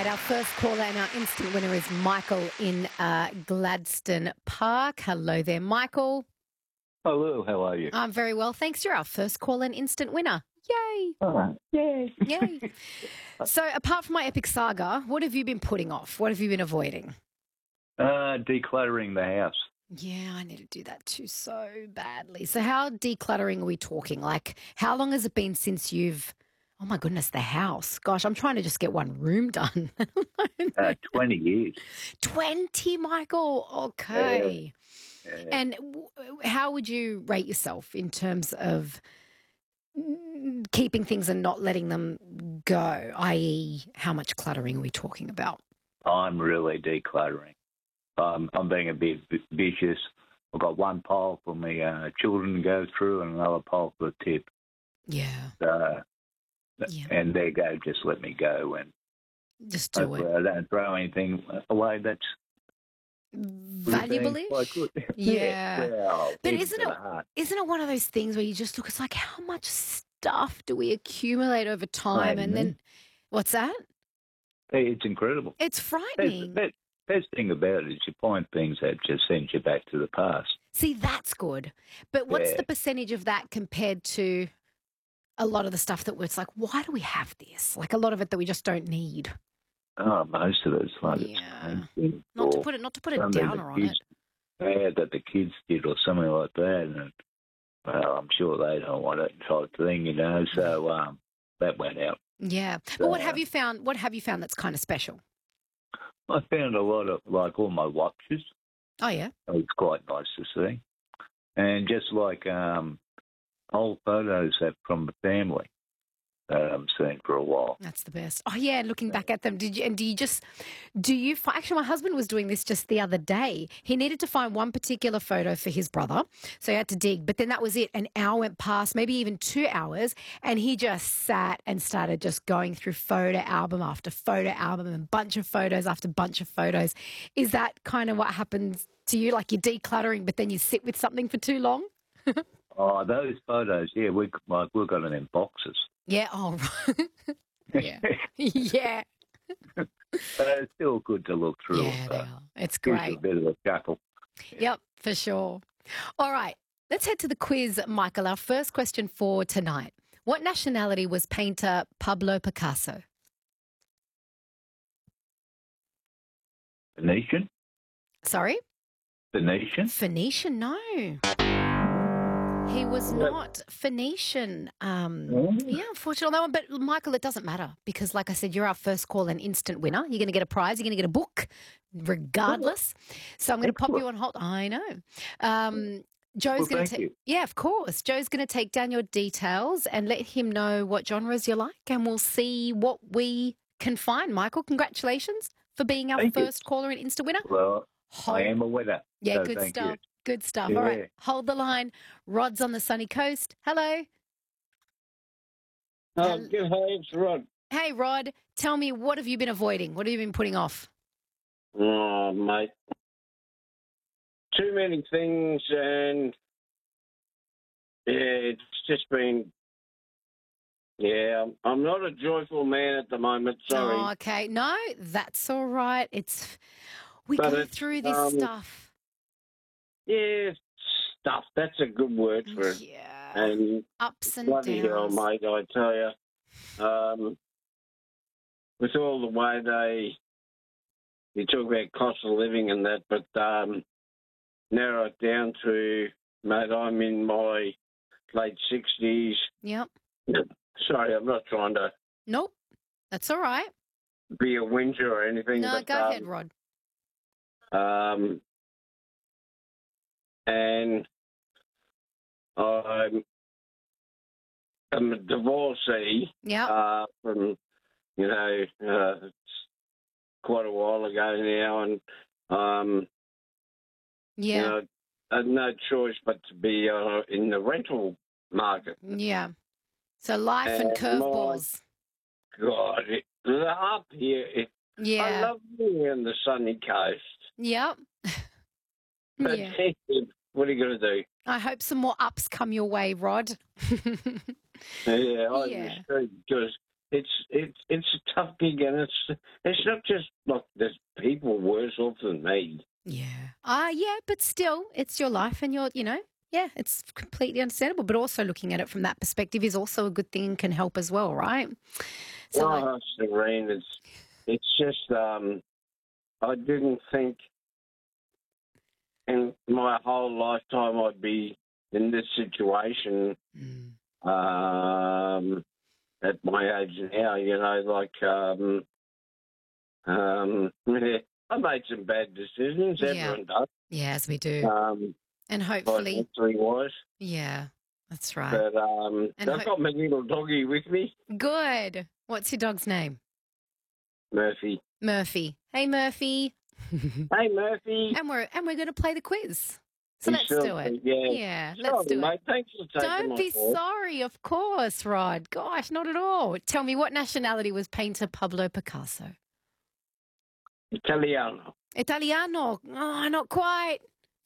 right, our first caller and our instant winner is Michael in Gladstone Park. Hello there, Michael. Hello, how are you? I'm very well, thanks. You're our first call and instant winner. Yay! All right. Yay. Yay! So, apart from my epic saga, what have you been putting off? What have you been avoiding? Decluttering the house. Yeah, I need to do that too so badly. So, how decluttering are we talking? Like, how long has it been since you've? Oh my goodness, the house. Gosh, I'm trying to just get one room done. 20 years. 20, Michael. Okay. Yeah. And how would you rate yourself in terms of keeping things and not letting them go, i.e., how much cluttering are we talking about? I'm really decluttering. I'm being a bit vicious. I've got one pile for my children to go through and another pile for the tip. Yeah. Yeah. And there you go, just let me go. And just do it. I don't throw anything away that's valuable. Quite good. Yeah. Well, but isn't it one of those things where you just look, it's like, how much stuff do we accumulate over time? And then, what's that? It's incredible. It's frightening. Best thing about it is you find things that just send you back to the past. See, that's good. But what's the percentage of that compared to a lot of the stuff that it's like, why do we have this? Like a lot of it that we just don't need. Oh, most of it's like not to put it down on it. Yeah, that the kids did or something like that. And well, I'm sure they don't want it type thing, So that went out. Yeah. But what have you found? What have you found that's kind of special? I found a lot of like all my watches. Oh yeah. It's quite nice to see, and just like old photos from the family that I haven't seen for a while. That's the best. Oh yeah, looking back at them. Actually, my husband was doing this just the other day. He needed to find one particular photo for his brother, so he had to dig, but then that was it. An hour went past, maybe even 2 hours, and he just sat and started just going through photo album after photo album and bunch of photos after bunch of photos. Is that kind of what happens to you? Like you're decluttering, but then you sit with something for too long? Oh, those photos, yeah, we've got them in boxes. Yeah, oh, right. Yeah. But it's still good to look through. Yeah, they are. It's great. A bit of a chuckle. Yep, for sure. All right, let's head to the quiz, Michael. Our first question for tonight. What nationality was painter Pablo Picasso? Venetian? Sorry? Venetian? Phoenician, no. He was not Phoenician. Yeah, unfortunately on that one. But, Michael, it doesn't matter because, like I said, you're our first call and instant winner. You're going to get a prize. You're going to get a book regardless. So I'm going to pop you on hold. I know. Joe's going to take... Yeah, of course. Joe's going to take down your details and let him know what genres you like, and we'll see what we can find. Michael, congratulations for being our first caller and instant winner. Well, I am a winner. Yeah, so good stuff. You. Good stuff. Yeah. All right, hold the line. Rod's on the sunny coast. Hello. Hey, it's Rod. Hey, Rod. Tell me, what have you been avoiding? What have you been putting off? Oh, mate. Too many things, and it's just been. Yeah, I'm not a joyful man at the moment. Sorry. Oh, okay. No, that's all right. We go through this stuff. Yeah, stuff. That's a good word for it. Yeah. And ups and bloody hell, downs. mate, I tell you. With all the way you talk about cost of living and that, but narrow it down to, mate, I'm in my late 60s. Yep. Sorry, I'm not trying to. Nope. That's all right. Be a whinger or anything. No, but, go ahead, Rod. And I'm a divorcee. Yeah. From, it's quite a while ago now, and yeah. I had no choice but to be in the rental market. Yeah. So life and curveballs. God, up here. Yeah. I love being on the sunny coast. Yep. But yeah. What are you going to do? I hope some more ups come your way, Rod. Yeah, because it's a tough gig, and it's not just like there's people worse off than me. Yeah. Yeah, but still, it's your life and yeah, it's completely understandable. But also looking at it from that perspective is also a good thing and can help as well, right? So, Serene, it's just I didn't think in my whole lifetime I'd be in this situation. At my age now, I made some bad decisions. Yeah. Everyone does. Yeah, as we do. And hopefully. Financially-wise. Yeah, that's right. But I've got my little doggy with me. Good. What's your dog's name? Murphy. Murphy. Hey, Murphy. Hey, Murphy. And we're going to play the quiz. So let's do it. Yeah, let's do it. Mate, thanks for taking Don't be call. sorry, of course, Rod. Gosh, not at all. Tell me, what nationality was painter Pablo Picasso? Italiano. Italiano. Oh, not quite.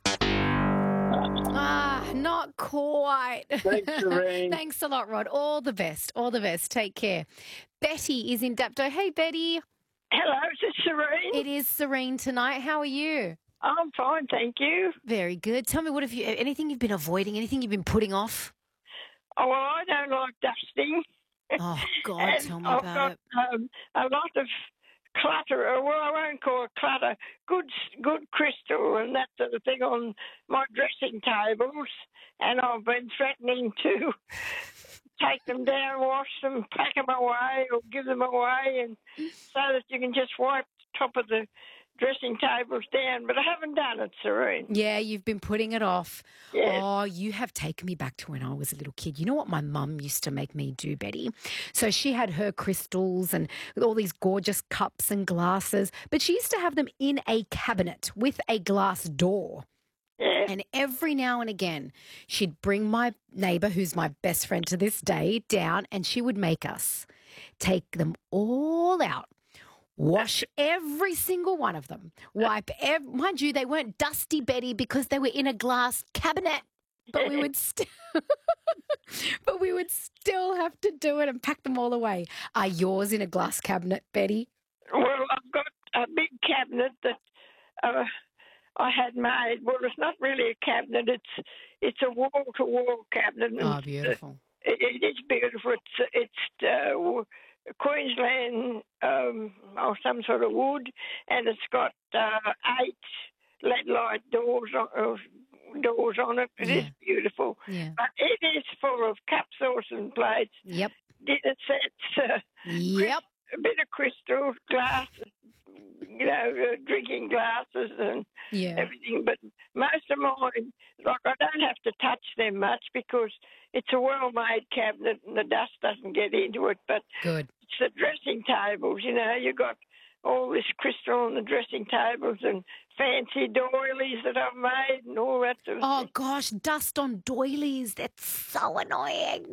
Not quite. Thanks, Serene. Thanks a lot, Rod. All the best. All the best. Take care. Betty is in Dapto. Hey, Betty. Hello, is it Serene? It is Serene tonight. How are you? I'm fine, thank you. Very good. Tell me, anything you've been avoiding, anything you've been putting off? Oh, well, I don't like dusting. Oh, God, tell me about it. A lot of clutter, well, I won't call it clutter, good crystal and that sort of thing on my dressing tables, and I've been threatening to take them down, wash them, pack them away or give them away, and so that you can just wipe the top of the dressing tables down, but I haven't done it, Serene. Yeah, you've been putting it off. Yes. Oh, you have taken me back to when I was a little kid. You know what my mum used to make me do, Betty? So she had her crystals and all these gorgeous cups and glasses, but she used to have them in a cabinet with a glass door. Yeah. And every now and again, she'd bring my neighbour, who's my best friend to this day, down, and she would make us take them all out. Wash every single one of them. Wipe mind you, they weren't dusty, Betty, because they were in a glass cabinet. But we would still have to do it and pack them all away. Are yours in a glass cabinet, Betty? Well, I've got a big cabinet that I had made. Well, it's not really a cabinet. It's a wall-to-wall cabinet. Oh, beautiful. It is beautiful. It's Queensland or some sort of wood, and it's got 8 lead-light doors on it. It is beautiful. Yeah. But it is full of cups, sauce and plates. Yep. Dinner sets. Yep. A bit of crystal, glass, drinking glasses and everything. But most of mine, like, I don't have to touch them much because it's a well-made cabinet and the dust doesn't get into it. But Good. it's the dressing tables, you've got all this crystal on the dressing tables and fancy doilies that I've made and all that sort of Oh, thing. gosh, dust on doilies. That's so annoying.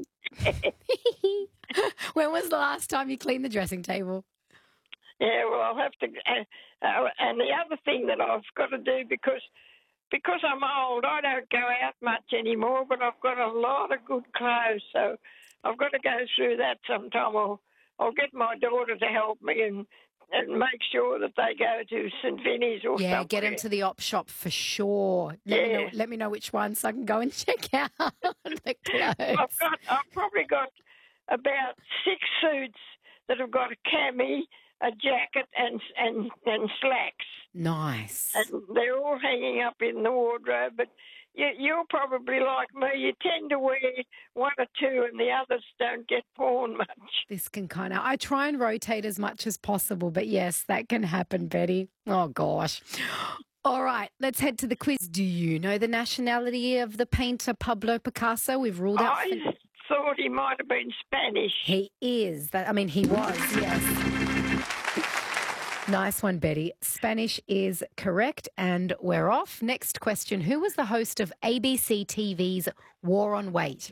When was the last time you cleaned the dressing table? Yeah, well, I'll have to. And the other thing that I've got to do, because I'm old, I don't go out much anymore, but I've got a lot of good clothes, so I've got to go through that sometime. I'll get my daughter to help me and make sure that they go to St. Vinny's or somewhere. Yeah, get them to the op shop for sure. Let me know which one so I can go and check out the clothes. I've probably got about 6 suits that have got a cami, a jacket and slacks. Nice. And they're all hanging up in the wardrobe, but you're probably like me. You tend to wear 1 or 2 and the others don't get worn much. This can I try and rotate as much as possible, but yes, that can happen, Betty. Oh, gosh. All right, let's head to the quiz. Do you know the nationality of the painter Pablo Picasso? We've ruled out... I thought he might have been Spanish. He is. He was, yes. Nice one, Betty. Spanish is correct, and we're off. Next question. Who was the host of ABC TV's War on Waste?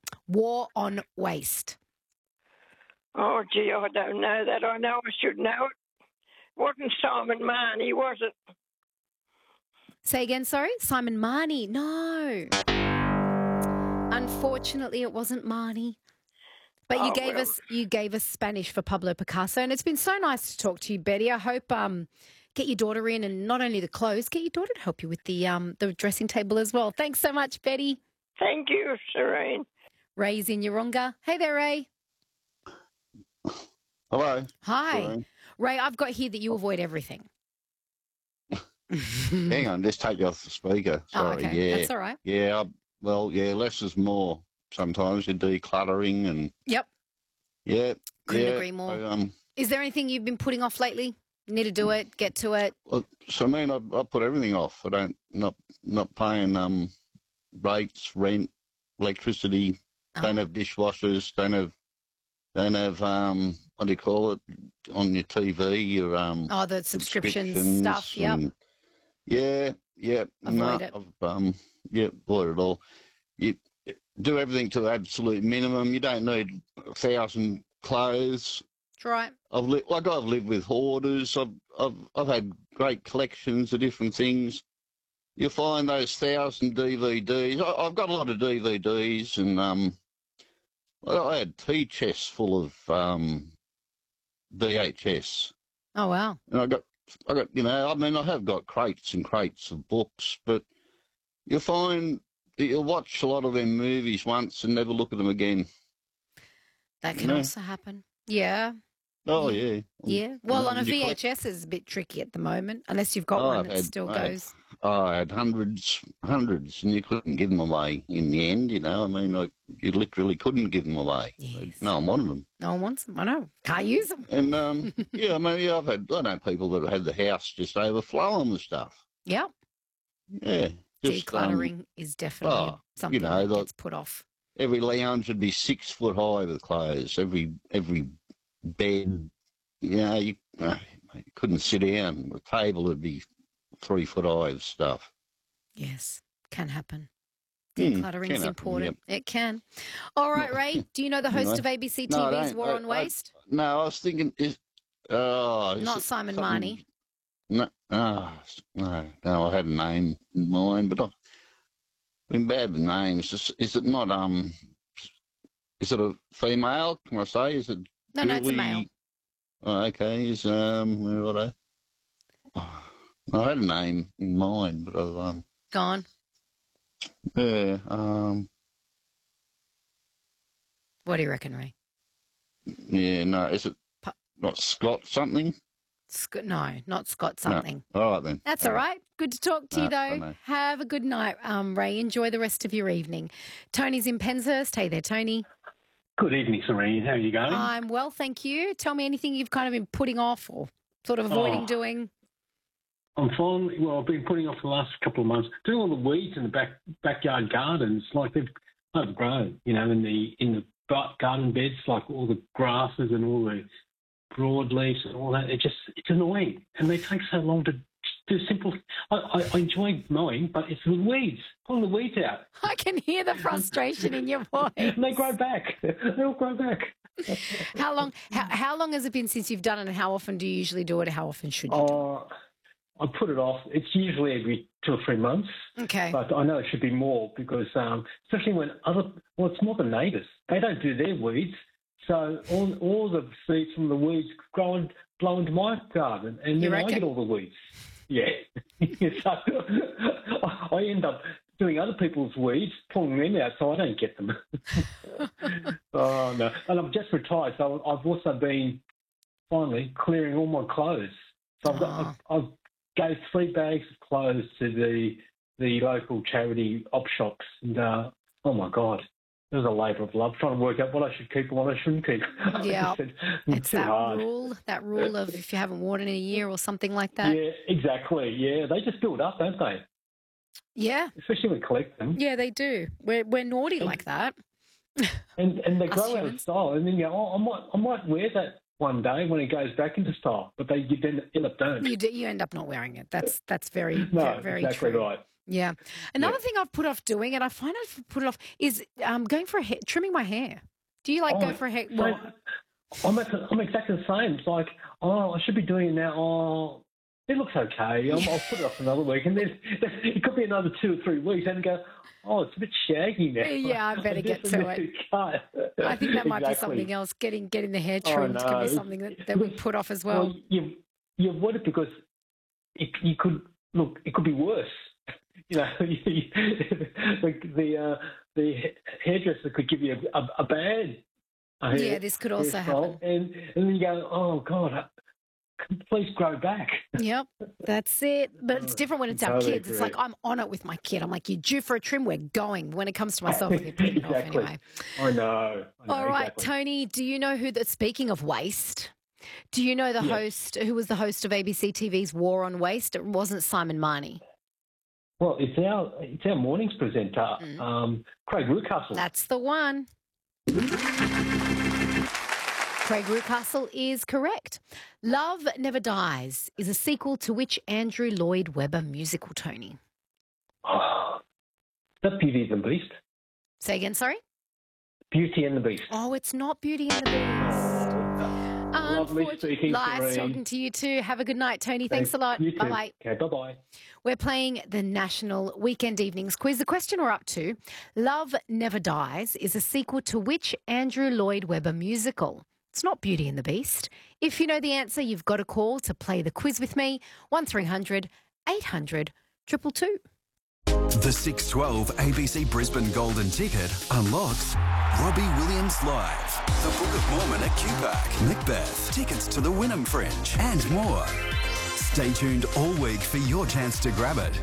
Oh, gee, I don't know that. I know I should know it. Wasn't Simon Marnie, was it? Say again, sorry? Simon Marnie. No. Unfortunately, it wasn't Marnie. But Oh, well. you gave us Spanish for Pablo Picasso, and it's been so nice to talk to you, Betty. I hope get your daughter in, and not only the clothes, get your daughter to help you with the dressing table as well. Thanks so much, Betty. Thank you, Serene. Ray's in Yeronga. Hey there, Ray. Hello. Hi, Sorry. Ray. I've got here that you avoid everything. Hang on, just take you off the speaker. Sorry. Oh, okay. Yeah. That's all right. Yeah. Less is more. Sometimes you're decluttering and Yep. yeah. Couldn't yeah. agree more. So, Is there anything you've been putting off lately? You need to do it. Get to it. I mean, I put everything off. I don't not paying rates, rent, electricity. Don't have dishwashers. Don't have what do you call it on your TV? Your the subscriptions stuff. Yep. and- yeah. Avoid it. Avoid it all. You do everything to the absolute minimum. You don't need 1,000 clothes. That's right. I've lived with hoarders. I've had great collections of different things. You find those 1,000 DVDs. I've got a lot of DVDs, and I had tea chests full of VHS. Oh wow. And I got I have got crates and crates of books, but you find that you'll watch a lot of them movies once and never look at them again. That can Yeah. also happen. Yeah. Oh yeah. Yeah. Well, on a You collect- VHS is a bit tricky at the moment, unless you've got Oh, one I've that had- still I had- goes. I had hundreds, and you couldn't give them away in the end, I mean, you literally couldn't give them away. Yes. No one wanted them. No one wants them. I know. Can't use them. And, I know people that had the house just overflowing with stuff. Yeah. Yeah. Just, Decluttering is definitely something that like- gets put off. every lounge would be 6 foot high with clothes. Every bed, you couldn't sit down. The table would be 3 foot high of stuff. Yes. Can happen. Hmm, Decluttering can is happen, important. It can. All right, Ray. Do you know the host of ABC No, I TV's don't. War on Waste? No, I was thinking, is Not it Simon something- Marnie. No, I had a name in mind, but I've been bad with names. Is it not, is it a female, can I say? Is it No, it's a Julie- male. Oh, okay, what I had a name in mind, but Gone. What do you reckon, Ray? no, is it not Scott something? No, not Scott something. No. All right then. That's all right. Good to talk to you, I though. know. Have a good night, Ray. Enjoy the rest of your evening. Tony's in Penshurst. Hey there, Tony. Good evening, Serene. How are you going? I'm well, thank you. Tell me anything you've kind of been putting off or sort of avoiding doing. I'm fine. Well, I've been putting off the last couple of months doing all the weeds in the backyard gardens, like they've overgrown, in the garden beds, like all the grasses and all the broadleaves and all that. It's annoying, and they take so long to do simple. I enjoy mowing, but it's the weeds, pulling the weeds out, I can hear the frustration in your voice. and they grow back. They all grow back. How long has it been since you've done it, and how often do you usually do it? How often should you do it? I put it off. It's usually every 2 or 3 months. Okay. But I know it should be more because, especially when it's more the neighbours. They don't do their weeds. So all the seeds from the weeds blow into my garden, and You then I reckon? get all the weeds. Yeah. So I end up doing other people's weeds, pulling them out, so I don't get them. Oh, no. And I'm just retired, so I've also been finally clearing all my clothes. So I've gave 3 bags of clothes to the local charity op shops, and oh my God, it was a labour of love trying to work out what I should keep and what I shouldn't keep. Yeah, it's too that hard. rule of if you haven't worn it in a year or something like that. Yeah, exactly. Yeah, they just build up, don't they? Yeah, Especially when we collect them. yeah, they do. We're naughty like that. And they Us grow out of humans. style, and then I might wear that one day when it goes back into style, but you then end up don't. You end up not wearing it. That's very No, very exactly true. right. Yeah. Another thing I've put off doing, and I find I've put it off, is going for trimming my hair. Do you go for a hair? Well, I'm exactly the same. It's like, I should be doing it now. it looks okay. I'll put it off another week. And then it could be another 2 or 3 weeks and go, oh, it's a bit shaggy now. Yeah, I better get to it. I think that might be something else. Getting the hair trimmed could be something that we put off as well. You avoid it because it could be worse. You know, the hairdresser could give you a bad hair. This could also happen. And then you go, oh, God, please grow back. Yep, that's it. But it's different when it's our kids. It's like I'm on it with my kid. I'm like, you're due for a trim, we're going. When it comes to myself, you're putting it off anyway. I know. All right, exactly. Tony, do you know speaking of waste, do you know the host, who was the host of ABC TV's War on Waste? It wasn't Simon Marnie. Well, it's our mornings presenter, Craig Rucastle. That's the one. Craig Rucastle is correct. Love Never Dies is a sequel to which Andrew Lloyd Webber musical, Tony? Oh, that Beauty and the Beast. Say again, sorry? Beauty and the Beast. Oh, it's not Beauty and the Beast. Lovely speaking, Nice Serene. talking to you too. Have a good night, Tony. Thanks a lot. You too. Bye-bye. Okay, bye-bye. We're playing the National Weekend Evenings Quiz. The question we're up to, Love Never Dies, is a sequel to which Andrew Lloyd Webber musical? It's not Beauty and the Beast. If you know the answer, you've got a call to play the quiz with me, 1300 800 222. The 612 ABC Brisbane Golden Ticket unlocks Robbie Williams Live, the Book of Mormon at QPAC, Macbeth, tickets to the Wynnum Fringe, and more. Stay tuned all week for your chance to grab it.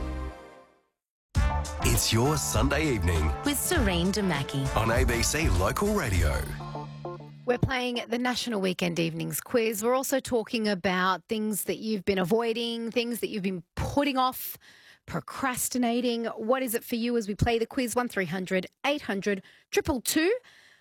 It's your Sunday evening with Serene Damaki on ABC Local Radio. We're playing the National Weekend Evenings Quiz. We're also talking about things that you've been avoiding, things that you've been putting off, procrastinating. What is it for you as we play the quiz? 1300 800 222.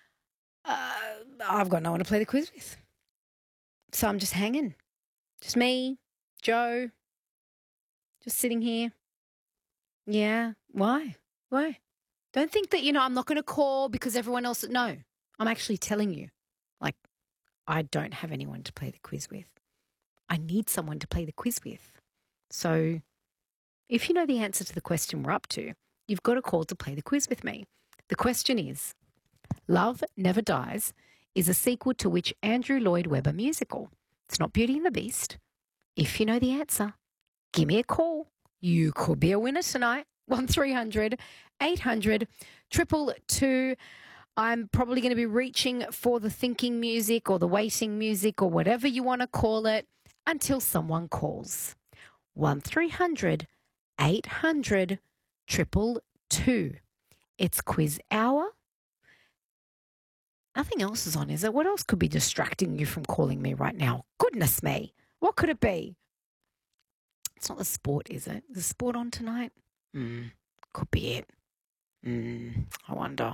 I've got no one to play the quiz with. So I'm just hanging. Just me, Joe, just sitting here. Yeah. Why? Don't think that, I'm not going to call because everyone else. No, I'm actually telling you. Like, I don't have anyone to play the quiz with. I need someone to play the quiz with. So if you know the answer to the question we're up to, you've got a call to play the quiz with me. The question is, Love Never Dies is a sequel to which Andrew Lloyd Webber musical? It's not Beauty and the Beast. If you know the answer, give me a call. You could be a winner tonight. 1300 800 222. I'm probably going to be reaching for the thinking music or the waiting music or whatever you want to call it until someone calls. 1300 800 222. It's quiz hour. Nothing else is on, is it? What else could be distracting you from calling me right now? Goodness me. What could it be? It's not the sport, is it? Is the sport on tonight? Could be it. I wonder.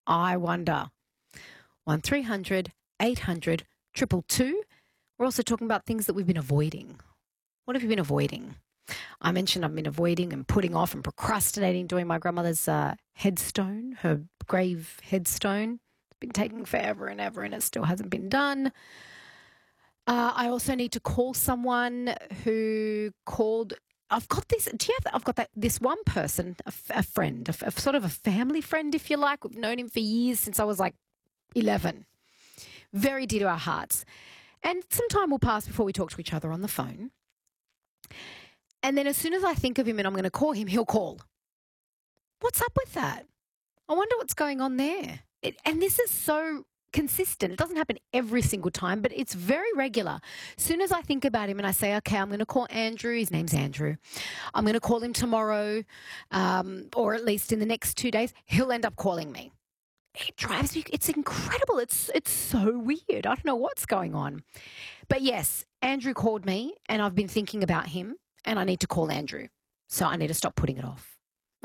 1300 800 222. We're also talking about things that we've been avoiding. What have you been avoiding? I mentioned I've been avoiding and putting off and procrastinating doing my grandmother's headstone, her grave headstone. It's been taking forever and ever and it still hasn't been done. I also need to call someone who called. I've got this. I've got this one person, a friend, a sort of a family friend, if you like. We've known him for years, since I was like 11. Very dear to our hearts. And some time will pass before we talk to each other on the phone. And then as soon as I think of him and I'm going to call him, he'll call. What's up with that? I wonder what's going on there. And this is so consistent. It doesn't happen every single time, but it's very regular. As soon as I think about him and I say, okay, I'm going to call Andrew. His name's Andrew. I'm going to call him tomorrow, or at least in the next 2 days, he'll end up calling me. It drives me. It's incredible. It's so weird. I don't know what's going on. But yes, Andrew called me and I've been thinking about him and I need to call Andrew. So I need to stop putting it off.